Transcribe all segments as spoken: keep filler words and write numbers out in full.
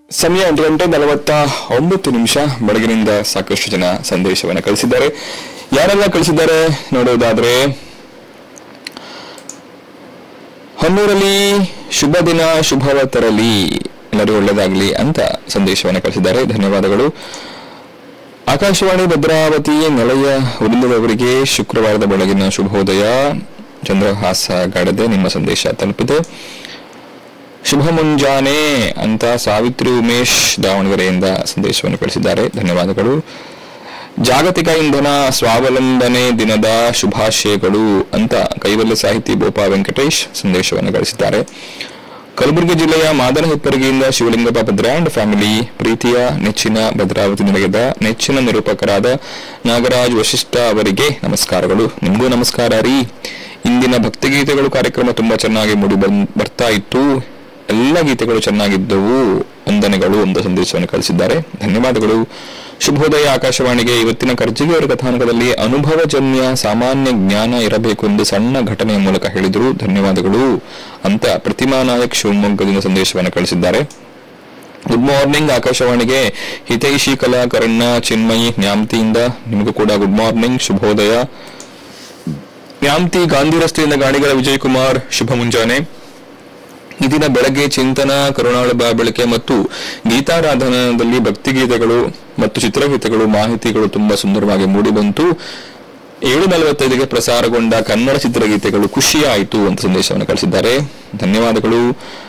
ಸಮಯ ಎಂಟು ಗಂಟೆ ನಲವತ್ತ ಒಂಬತ್ತು ನಿಮಿಷ. ಬೆಳಗಿನಿಂದ ಸಾಕಷ್ಟು ಜನ ಸಂದೇಶವನ್ನು ಕಳಿಸಿದ್ದಾರೆ. ಯಾರೆಲ್ಲ ಕಳಿಸಿದ್ದಾರೆ ನೋಡುವುದಾದ್ರೆ, ಹೊನ್ನೂರಲ್ಲಿ ಶುಭ ದಿನ ಶುಭವ ತರಲಿ, ಎಲ್ಲರೂ ಒಳ್ಳೆಯದಾಗಲಿ ಅಂತ ಸಂದೇಶವನ್ನು ಕಳಿಸಿದ್ದಾರೆ. ಧನ್ಯವಾದಗಳು. ಆಕಾಶವಾಣಿ ಭದ್ರಾವತಿ ನಿಲಯ ಉಳಿದವರಿಗೆ ಶುಕ್ರವಾರದ ಬೆಳಗಿನ ಶುಭೋದಯ. ಚಂದ್ರಹಾಸ ಗಾಡದೆ ನಿಮ್ಮ ಸಂದೇಶ ತಲುಪಿದೆ. ಶುಭ ಮುಂಜಾನೆ ಅಂತ ಸಾವಿತ್ರಿ ಉಮೇಶ್ ದಾವಣಗೆರೆಯಿಂದ ಸಂದೇಶವನ್ನು ಕಳಿಸಿದ್ದಾರೆ. ಧನ್ಯವಾದಗಳು. ಜಾಗತಿಕ ಇಂಧನ ಸ್ವಾವಲಂಬನೆ ದಿನದ ಶುಭಾಶಯಗಳು ಅಂತ ಕೈವಲ್ಯ ಸಾಹಿತಿ ಬೋಪಾ ವೆಂಕಟೇಶ್ ಸಂದೇಶವನ್ನು ಕಳಿಸಿದ್ದಾರೆ. ಕಲಬುರಗಿ ಜಿಲ್ಲೆಯ ಮಾದನ ಹಿಪ್ಪರಿಗೆಯಿಂದ ಶಿವಲಿಂಗಪ್ಪ ಭದ್ರಾಂಡ್ ಫ್ಯಾಮಿಲಿ ಪ್ರೀತಿಯ ನೆಚ್ಚಿನ ಭದ್ರಾವತಿ ನಿಲಯದ ನೆಚ್ಚಿನ ನಿರೂಪಕರಾದ ನಾಗರಾಜ್ ವಶಿಷ್ಠ ಅವರಿಗೆ ನಮಸ್ಕಾರಗಳು. ನಿಮಗೂ ನಮಸ್ಕಾರ ರೀ. ಇಂದಿನ ಭಕ್ತಿಗೀತೆಗಳು ಕಾರ್ಯಕ್ರಮ ತುಂಬಾ ಚೆನ್ನಾಗಿ ಮೂಡಿ ಬರ್ತಾ ಇತ್ತು. ಎಲ್ಲ ಗೀತೆಗಳು ಚೆನ್ನಾಗಿದ್ದವು, ವಂದನೆಗಳು ಅಂತ ಸಂದೇಶವನ್ನು ಕಳಿಸಿದ್ದಾರೆ. ಧನ್ಯವಾದಗಳು. ಶುಭೋದಯ ಆಕಾಶವಾಣಿಗೆ. ಇವತ್ತಿನ ಕರ್ಜಿಗೆಯವರ ಕಥಾನಕದಲ್ಲಿ ಅನುಭವಜನ್ಯ ಸಾಮಾನ್ಯ ಜ್ಞಾನ ಇರಬೇಕು ಎಂದು ಸಣ್ಣ ಘಟನೆಯ ಮೂಲಕ ಹೇಳಿದರು. ಧನ್ಯವಾದಗಳು ಅಂತ ಪ್ರತಿಮಾ ನಾಯಕ್ ಶಿವಮೊಗ್ಗದಿಂದ ಸಂದೇಶವನ್ನು ಕಳಿಸಿದ್ದಾರೆ. ಗುಡ್ ಮಾರ್ನಿಂಗ್ ಆಕಾಶವಾಣಿಗೆ. ಹಿತೈಷಿ ಕಲಾಕರಣ್ಣ ಚಿನ್ಮಯಿ ನ್ಯಾಮ್ತಿಯಿಂದ ನಿಮಗೂ ಕೂಡ ಗುಡ್ ಮಾರ್ನಿಂಗ್, ಶುಭೋದಯ. ನ್ಯಾಮ್ತಿ ಗಾಂಧಿ ರಸ್ತೆಯಿಂದ ಗಾಣಿಗರ ವಿಜಯ್ ಕುಮಾರ್ ಶುಭ ಮುಂಜಾನೆ. ಈ ದಿನ ಬೆಳಗ್ಗೆ ಚಿಂತನ, ಕರುಣಾಳ ಬಾಬಳಿಕೆ ಮತ್ತು ಗೀತಾರಾಧನದಲ್ಲಿ ಭಕ್ತಿಗೀತೆಗಳು ಮತ್ತು ಚಿತ್ರಗೀತೆಗಳು ಮಾಹಿತಿಗಳು ತುಂಬಾ ಸುಂದರವಾಗಿ ಮೂಡಿಬಂತು. ಏಳು ನಲವತ್ತೈದಕ್ಕೆ ಪ್ರಸಾರಗೊಂಡ ಕನ್ನಡ ಚಿತ್ರಗೀತೆಗಳು ಖುಷಿಯಾಯಿತು ಅಂತ ಸಂದೇಶವನ್ನು ಕಳಿಸಿದ್ದಾರೆ. ಧನ್ಯವಾದಗಳು.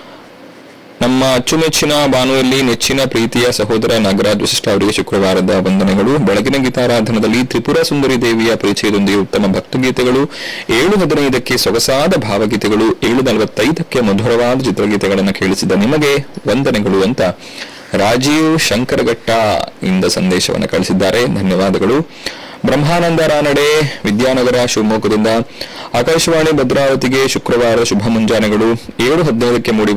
ನಮ್ಮ ಅಚ್ಚುಮೆಚ್ಚಿನ ಬಾನುಯಲ್ಲಿ ನೆಚ್ಚಿನ ಪ್ರೀತಿಯ ಸಹೋದರ ನಾಗರಾಜ್ ವಶಿಷ್ಠ ಅವರಿಗೆ ಶುಕ್ರವಾರದ ವಂದನೆಗಳು. ಬೆಳಗಿನ ಗೀತಾರಾಧನದಲ್ಲಿ ತ್ರಿಪುರ ಸುಂದರಿ ದೇವಿಯ ಪರಿಚಯದೊಂದಿಗೆ ಉತ್ತಮ ಭಕ್ತಿಗೀತೆಗಳು, ಏಳು ಹದಿನೈದಕ್ಕೆ ಸೊಗಸಾದ ಭಾವಗೀತೆಗಳು, ಏಳು ನಲವತ್ತೈದಕ್ಕೆ ಮಧುರವಾದ ಚಿತ್ರಗೀತೆಗಳನ್ನು ಕೇಳಿಸಿದ ನಿಮಗೆ ವಂದನೆಗಳು ಅಂತ ರಾಜೀವ್ ಶಂಕರಘಟ್ಟ ಇಂದ ಸಂದೇಶವನ್ನು ಕಳಿಸಿದ್ದಾರೆ. ಧನ್ಯವಾದಗಳು. ಬ್ರಹ್ಮಾನಂದ ರಾನಡೆ ವಿದ್ಯಾನಗರ ಶಿವಮೊಗ್ಗದಿಂದ ಆಕಾಶವಾಣಿ ಭದ್ರಾವತಿಗೆ ಶುಕ್ರವಾರ ಶುಭ ಮುಂಜಾನೆಗಳು. ಏಳು ಹದಿನೈದಕ್ಕೆ ಮೂಡಿ